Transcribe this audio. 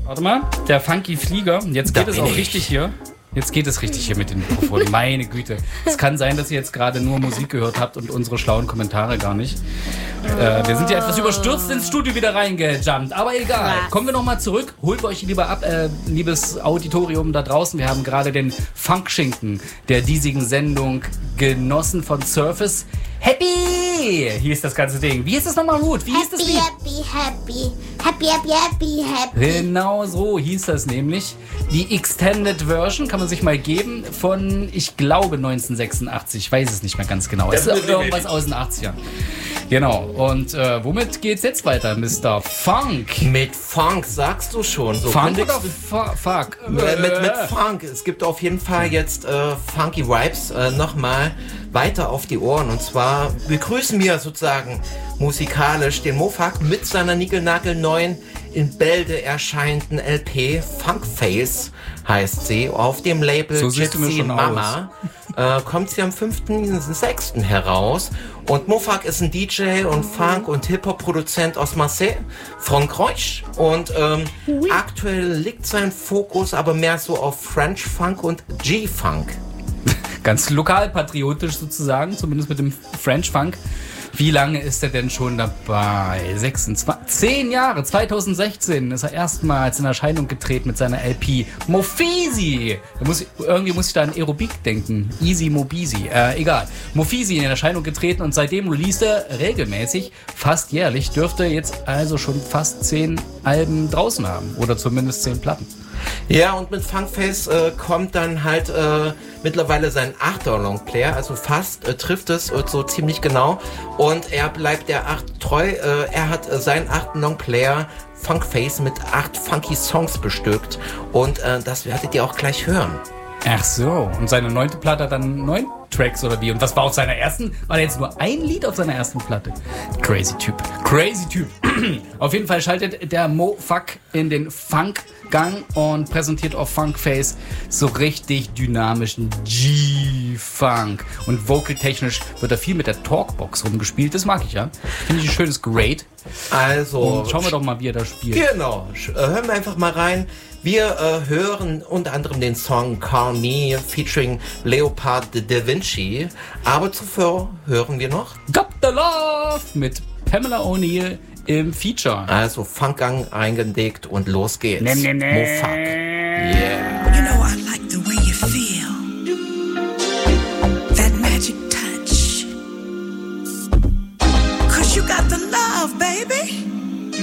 Warte mal, der Funky Flieger. Jetzt geht es auch richtig hier. Jetzt geht es richtig hier mit den Mikrofonen. Meine Güte. Es kann sein, dass ihr jetzt gerade nur Musik gehört habt und unsere schlauen Kommentare gar nicht. Wir sind ja etwas überstürzt ins Studio wieder reingejumpt. Aber egal. Kommen wir nochmal zurück. Holt euch lieber ab, liebes Auditorium da draußen. Wir haben gerade den Funkschinken der diesigen Sendung genossen von Surface. Happy hieß das ganze Ding. Wie hieß das nochmal, Ruth? Wie hieß das Lied? Happy. Genau so hieß das nämlich. Die Extended Version kann man sich mal geben von, ich glaube, 1986. Ich weiß es nicht mehr ganz genau. Es ist irgendwas aus den 80ern. Genau. Und womit geht's jetzt weiter, Mr. Funk? Mit Funk, sagst du schon. So Funk oder Fuck? Mit Funk. Es gibt auf jeden Fall jetzt Funky Vibes nochmal weiter auf die Ohren. Und zwar begrüßen wir sozusagen musikalisch den Mofak mit seiner niegelnagelneuen in Bälde erscheinenden LP Funkface heißt sie. Auf dem Label so Gypsy Mama kommt sie am 5.6. heraus. Und Mofak ist ein DJ und Funk- und Hip-Hop-Produzent aus Marseille, Frankreich. Und aktuell liegt sein Fokus aber mehr so auf French Funk und G-Funk. Ganz lokalpatriotisch sozusagen, zumindest mit dem French Funk. Wie lange ist er denn schon dabei? 10 Jahre. 2016 ist er erstmals in Erscheinung getreten mit seiner LP Mofisi. Irgendwie muss ich da an Aerobik denken. Easy Mobisi. Egal. Mofisi in Erscheinung getreten und seitdem released er regelmäßig, fast jährlich, dürfte jetzt also schon fast 10 Alben draußen haben. Oder zumindest 10 Platten. Ja, und mit Funkface kommt dann halt mittlerweile sein 8er Longplayer, also fast trifft es so ziemlich genau. Und er bleibt der 8 treu. Er hat seinen 8. Longplayer Funkface mit 8 funky Songs bestückt. Und das werdet ihr auch gleich hören. Ach so, und seine 9. Platte hat dann 9 Tracks oder wie? Und was war auf seiner ersten? War da jetzt nur ein Lied auf seiner ersten Platte? Crazy Typ. Auf jeden Fall schaltet der Mofak in den Funk-Gang und präsentiert auf Funkface so richtig dynamischen G-Funk. Und vocaltechnisch wird da viel mit der Talkbox rumgespielt. Das mag ich, ja. Finde ich ein schönes Grade. Also, und schauen wir doch mal, wie er da spielt. Genau, hören wir einfach mal rein. Wir hören unter anderem den Song Call Me featuring Leopard Da Vinci. Aber zuvor hören wir noch Got the Love mit Pamela O'Neill im Feature. Also Funkgang eingedickt und los geht's. Nee. Mofak. Yeah. You know I like